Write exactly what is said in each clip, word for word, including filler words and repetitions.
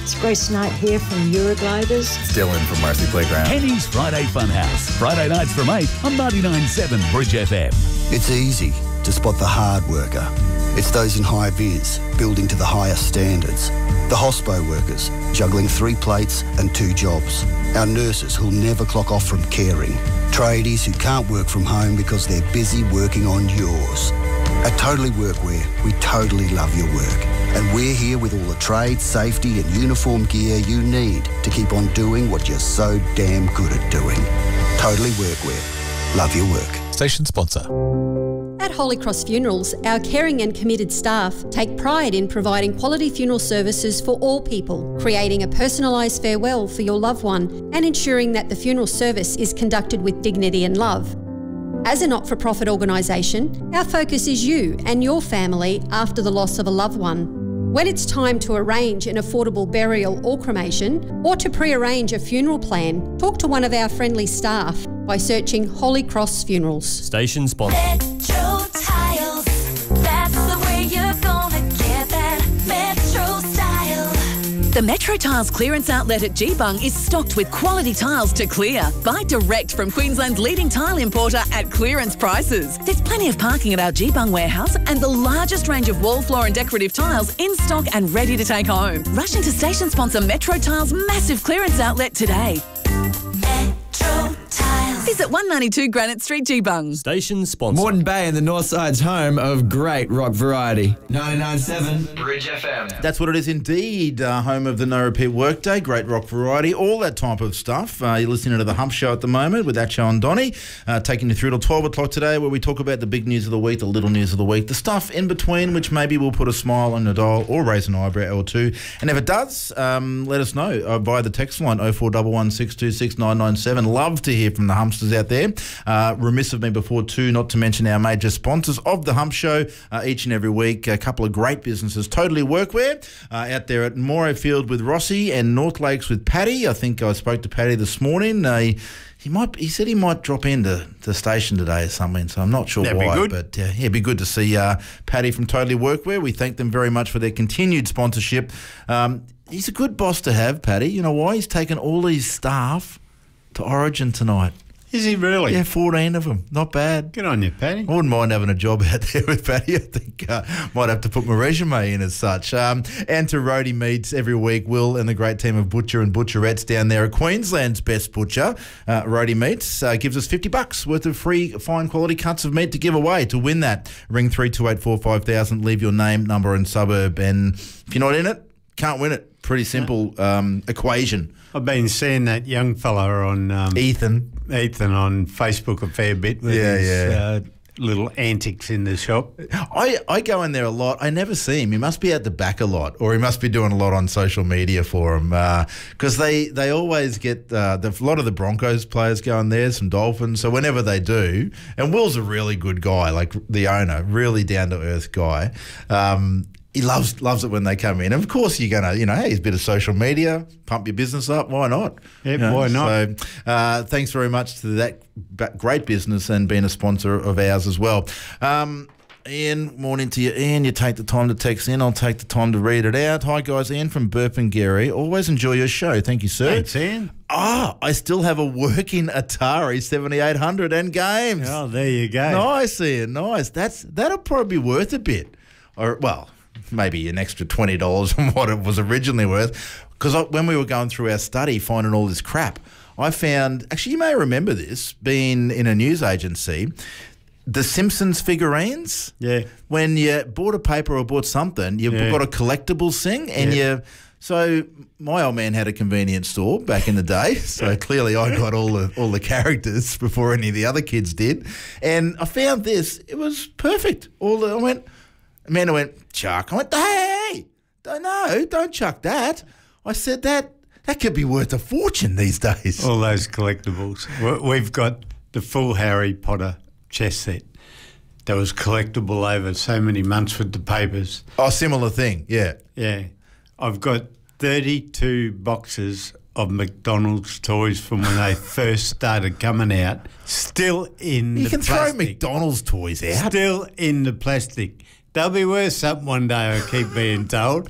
It's Grace Knight here from Eurogliders. Still in from Mercy Playground. Kenny's Friday Funhouse. Friday nights from eight on ninety-nine point seven Bridge F M. It's easy to spot the hard worker. It's those in high vis, building to the highest standards. The hospo workers, juggling three plates and two jobs. Our nurses who'll never clock off from caring. Tradies who can't work from home because they're busy working on yours. At Totally Workwear, we totally love your work. And we're here with all the trade, safety and uniform gear you need to keep on doing what you're so damn good at doing. Totally Workwear. Love your work. Station sponsor. At Holy Cross Funerals, our caring and committed staff take pride in providing quality funeral services for all people, creating a personalised farewell for your loved one and ensuring that the funeral service is conducted with dignity and love. As a not-for-profit organisation, our focus is you and your family after the loss of a loved one. When it's time to arrange an affordable burial or cremation, or to pre-arrange a funeral plan, talk to one of our friendly staff by searching Holy Cross Funerals. Station sponsor. Metro Tiles. That's the way you're gonna get that Metro style. The Metro Tiles clearance outlet at Geebung is stocked with quality tiles to clear. Buy direct from Queensland's leading tile importer at clearance prices. There's plenty of parking at our Geebung warehouse and the largest range of wall, floor and decorative tiles in stock and ready to take home. Rush into station sponsor Metro Tiles' massive clearance outlet today. Metro Tiles. Visit one ninety-two Granite Street, Geebung. Station sponsor. Moreton Bay and the North Side's home of great rock variety. ninety-nine point seven Bridge F M. That's what it is indeed. Uh, home of the No Repeat Workday, great rock variety, all that type of stuff. Uh, you're listening to The Hump Show at the moment with Acho and Donnie, uh, taking you through till twelve o'clock today, where we talk about the big news of the week, the little news of the week, the stuff in between, which maybe will put a smile on your dial or raise an eyebrow or two. And if it does, um, let us know uh, via the text line oh four one one, six two six, nine nine seven. Love to hear from the Humpsters out there. Uh, remiss of me before too, not to mention our major sponsors of the Hump Show uh, each and every week. A couple of great businesses, Totally Workwear, uh, out there at Morayfield with Rossi and North Lakes with Paddy. I think I spoke to Paddy this morning. Uh, he, he might. He said he might drop into the station today or something, so I'm not sure That'd why. Be good. But uh, yeah, it'd be good to see uh, Paddy from Totally Workwear. We thank them very much for their continued sponsorship. Um, he's a good boss to have, Paddy. You know why? He's taken all his staff to Origin tonight. Is he really? Yeah, fourteen of them. Not bad. Good on you, Paddy. I wouldn't mind having a job out there with Paddy. I think uh, might have to put my resume in as such. Um, and to Roadie Meats every week, Will and the great team of Butcher and Butcherettes down there at Queensland's best butcher, uh, Roadie Meats, uh, gives us fifty bucks worth of free fine quality cuts of meat to give away. To win that, ring three two eight four five thousand, leave your name, number and suburb. And if you're not in it, can't win it. Pretty simple um, equation. I've been seeing that young fella on... Um, Ethan. Ethan on Facebook a fair bit with yeah, his yeah. Uh, little antics in the shop. I, I go in there a lot. I never see him. He must be at the back a lot, or he must be doing a lot on social media for him, because uh, they, they always get uh, the, a lot of the Broncos players go in there, some Dolphins. So whenever they do, and Will's a really good guy, like the owner, really down-to-earth guy. Um, He loves loves it when they come in. And of course, you're going to, you know, hey, it's a bit of social media, pump your business up. Why not? Yeah, you know, why not? So uh, thanks very much to that great business and being a sponsor of ours as well. Um, Ian, morning to you. Ian, you take the time to text in. I'll take the time to read it out. Hi, guys. Ian from Burpengary. Always enjoy your show. Thank you, sir. Thanks, Ian. Ah, I still have a working Atari seventy-eight hundred and games. Oh, there you go. Nice, Ian. Nice. That's, that'll probably be worth a bit. Or, well... maybe an extra twenty dollars on what it was originally worth. Because when we were going through our study, finding all this crap, I found, actually you may remember this, being in a news agency, the Simpsons figurines. Yeah. When you bought a paper or bought something, you've yeah. got a collectibles thing, and yeah. you... So my old man had a convenience store back in the day, so clearly I got all the all the characters before any of the other kids did. And I found this. It was perfect. All the, I went... Amanda went, chuck. I went, hey, don't know, don't chuck that. I said that that could be worth a fortune these days. All those collectibles. We've got the full Harry Potter chess set that was collectible over so many months with the papers. Oh, similar thing, yeah. Yeah. I've got thirty-two boxes of McDonald's toys from when they first started coming out, still in you the can plastic. throw McDonald's toys out. Still in the plastic. They'll be worth something one day, I keep being told.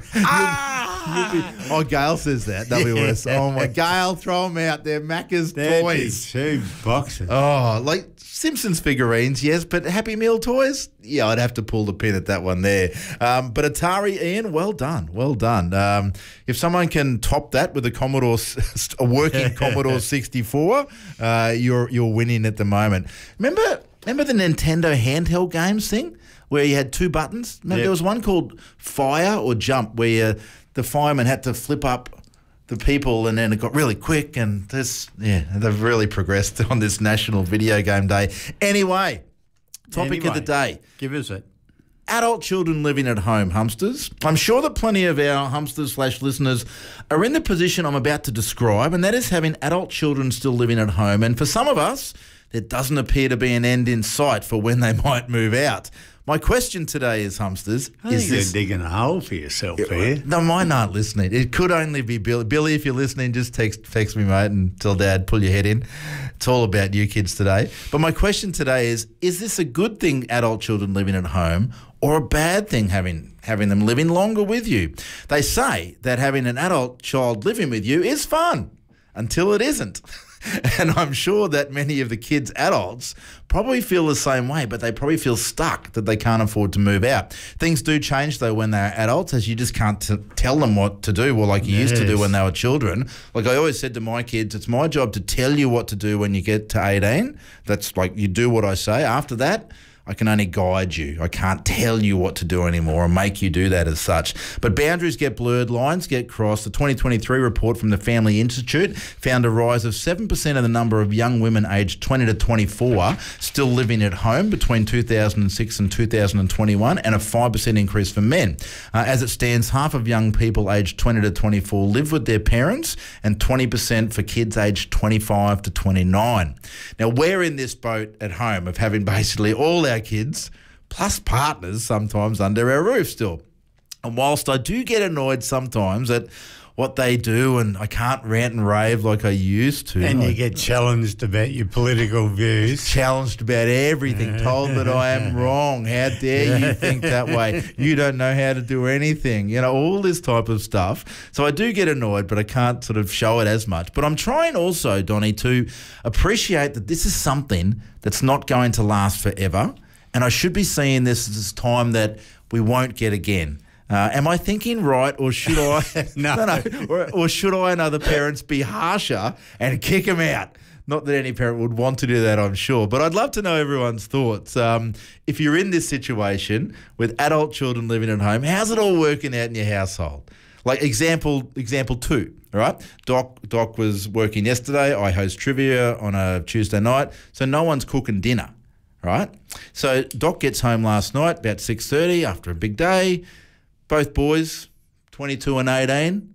ah! Oh, Gail says that. They'll be worse. Oh, my Gail, throw them out. They're Macca's toys. Two boxes. Oh, like Simpsons figurines, yes, but Happy Meal toys? Yeah, I'd have to pull the pin at that one there. Um, but Atari, Ian, well done. Well done. Um, if someone can top that with a Commodore, a working Commodore sixty-four, uh, you're you're winning at the moment. Remember, remember the Nintendo handheld games thing? Where you had two buttons. Remember, yep. There was one called Fire or Jump, where you, the fireman had to flip up the people, and then it got really quick. And this, yeah, they've really progressed on this National Video Game Day. Anyway, topic anyway, of the day. Give us it. Adult children living at home, Humpsters. I'm sure that plenty of our Humpsters slash listeners are in the position I'm about to describe, and that is having adult children still living at home. And for some of us, there doesn't appear to be an end in sight for when they might move out. My question today is, Humpsters, I is think this... you're digging a hole for yourself here. No, mine aren't listening. It could only be Billy. Billy, if you're listening, just text text me, mate, and tell Dad, pull your head in. It's all about you kids today. But my question today is, is this a good thing, adult children living at home, or a bad thing having having them living longer with you? They say that having an adult child living with you is fun until it isn't. And I'm sure that many of the kids' adults probably feel the same way, but they probably feel stuck that they can't afford to move out. Things do change, though, when they're adults, as you just can't t- tell them what to do, well, like you yes. used to do when they were children. Like I always said to my kids, it's my job to tell you what to do when you get to eighteen. That's like you do what I say. After that, I can only guide you. I can't tell you what to do anymore or make you do that as such. But boundaries get blurred, lines get crossed. The twenty twenty-three report from the Family Institute found a rise of seven percent of the number of young women aged twenty to twenty-four still living at home between two thousand six and two thousand twenty-one, and a five percent increase for men. Uh, as it stands, half of young people aged twenty to twenty-four live with their parents, and twenty percent for kids aged twenty-five to twenty-nine. Now, we're in this boat at home of having basically all our kids plus partners sometimes under our roof still. And whilst I do get annoyed sometimes at what they do, and I can't rant and rave like I used to. And I, you get challenged about your political views. Challenged about everything, told that I am wrong. How dare you think that way? You don't know how to do anything. You know, all this type of stuff. So I do get annoyed, but I can't sort of show it as much. But I'm trying also, Donnie, to appreciate that this is something that's not going to last forever. And I should be seeing this as time that we won't get again. Uh, am I thinking right, or should I? no, no, no. Or, or should I and other parents be harsher and kick them out? Not that any parent would want to do that, I'm sure. But I'd love to know everyone's thoughts. Um, if you're in this situation with adult children living at home, how's it all working out in your household? Like example, example two. All right, Doc. Doc was working yesterday. I host trivia on a Tuesday night, so no one's cooking dinner. Right. So Doc gets home last night about six thirty after a big day. Both boys, twenty-two and eighteen,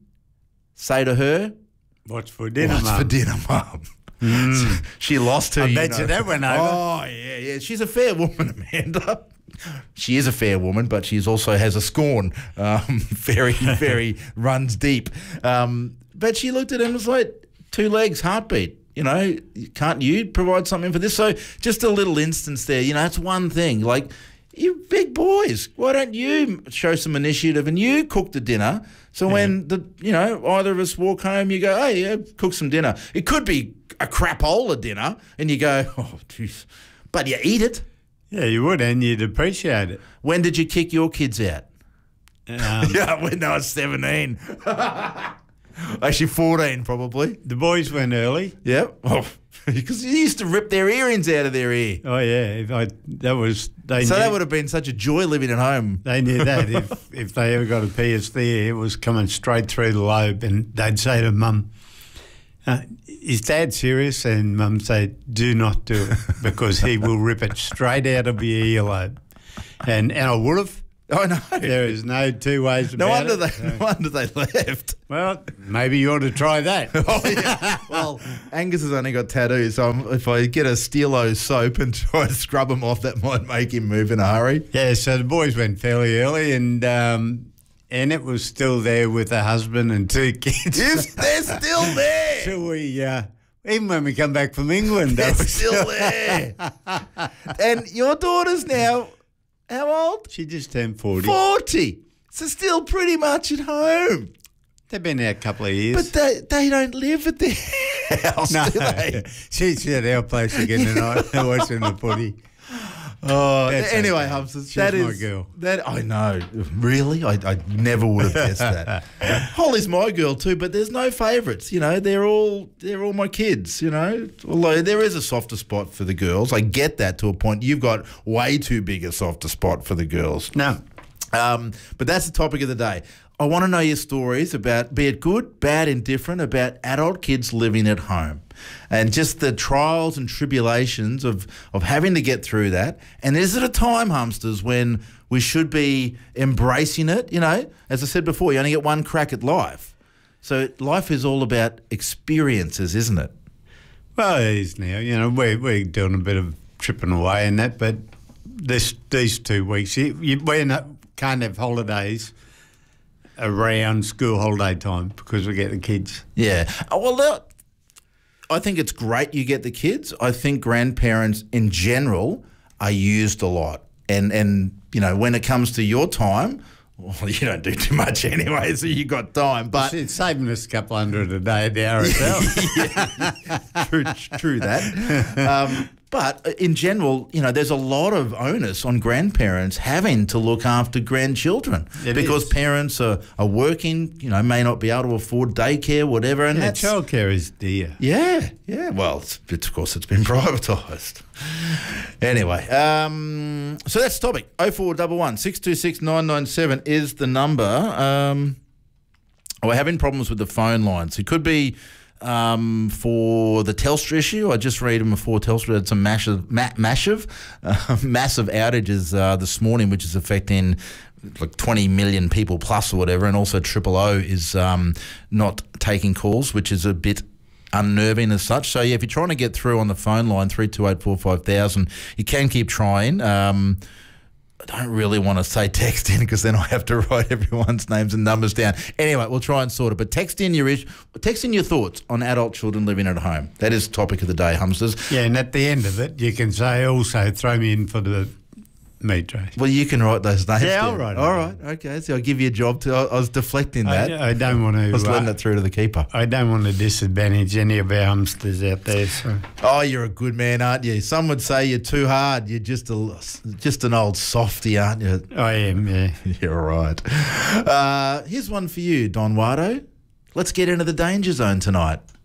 say to her, "What's for dinner, What's Mum?" for dinner, Mum? Mm. She lost her. I you bet know. you that went over. Oh, yeah, yeah. She's a fair woman, Amanda. She is a fair woman, but she also has a scorn. Um, very, very runs deep. Um, but she looked at him and was like, two legs, heartbeat. You know, can't you provide something for this? So just a little instance there. You know, that's one thing. Like, you big boys, why don't you show some initiative and you cook the dinner? So yeah. when the you know either of us walk home, you go, hey, yeah, cook some dinner. It could be a crapola dinner, and you go, oh, jeez, but you eat it. Yeah, you would, and you'd appreciate it. When did you kick your kids out? Um, yeah, when they were seventeen. Actually, fourteen probably. The boys went early. Yep. Oh, because you used to rip their earrings out of their ear. Oh yeah, if I that was. They so knew, that would have been such a joy living at home. They knew that if if they ever got a pierced there, it was coming straight through the lobe, and they'd say to Mum, uh, "Is Dad serious?" And Mum say, "Do not do it because he will rip it straight out of your earlobe." And and I would have. Oh no! There is no two ways about no wonder it. They, So. No wonder they left. Well, maybe you ought to try that. oh, yeah. Well, Angus has only got tattoos, so I'm, if I get a Stilo soap and try to scrub them off, that might make him move in a hurry. Yeah, so the boys went fairly early, and um, Annette was still there with her husband and two kids. Yes, they're still there. So we, uh, even when we come back from England, they're still there. And your daughters now How old? She just turned forty. forty. So still pretty much at home. They've been there a couple of years. But they they don't live at their house, no, do they? she's at our place again tonight watching the footy. Oh, That's anyway, okay. Humsters, She's that my is girl. That I know. Really, I, I never would have guessed that. Holly's my girl too, but there's no favourites. You know, they're all they're all my kids. You know, although there is a softer spot for the girls, I get that to a point. You've got way too big a softer spot for the girls. No, um, but that's the topic of the day. I want to know your stories about, be it good, bad, indifferent, about adult kids living at home and just the trials and tribulations of, of having to get through that. And is it a time, Humsters, when we should be embracing it? You know, as I said before, you only get one crack at life. So life is all about experiences, isn't it? well, it is now. You know, we're, we're doing a bit of tripping away in that, but this these two weeks, you, you, we not, can't have holidays around school holiday time because we get the kids. Yeah. Oh, well, look, I think it's great you get the kids. I think grandparents in general are used a lot. And, and you know, when it comes to your time, well, you don't do too much anyway, so you got time. But It's saving us a couple hundred a day at the R S L. true, true that. Um, but in general, you know, there's a lot of onus on grandparents having to look after grandchildren It because is. parents are, are working, you know, may not be able to afford daycare, whatever. And Yeah, that's childcare is dear. Yeah, yeah. Well, it's, it's, of course, it's been privatised. Anyway, um, so that's the topic. oh four one one, six two six, nine nine seven is the number. Um, we're having problems with the phone lines. It could be um, for the Telstra issue. I just read them before Telstra had some massive, ma- massive, uh, massive outages uh, this morning, which is affecting like twenty million people plus or whatever. And also Triple O is um, not taking calls, which is a bit unnerving as such. So, yeah, if you're trying to get through on the phone line, three two eight four five thousand, you can keep trying. Um, I don't really want to say text in because then I have to write everyone's names and numbers down. Anyway, we'll try and sort it. But text in your ish, text in your thoughts on adult children living at home. That is the topic of the day, Humsters. Yeah, and at the end of it, you can say also throw me in for the meat tray. Well, you can write those names Yeah, down. I'll write it All down. right, okay. So I'll give you a job. To, I, I was deflecting that. I, I don't want to. I was letting uh, it through to the keeper. I don't want to disadvantage any of our hamsters out there. So. Oh, you're a good man, aren't you? Some would say you're too hard. You're just a just an old softy, aren't you? I am, yeah. You're right. Uh, here's one for you, Don Wardo. Let's get into the danger zone tonight.